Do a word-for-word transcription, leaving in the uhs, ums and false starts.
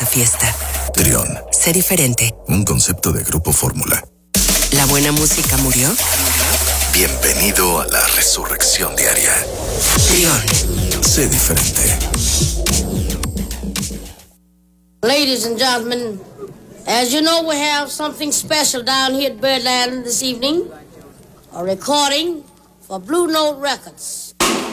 fiesta. Trión. Sé diferente. Un concepto de Grupo Fórmula. ¿La buena música murió? Bienvenido a la resurrección diaria. Trión. Sé diferente. Ladies and gentlemen, as you know, we have something special down here at Birdland this evening. A recording for Blue Note Records.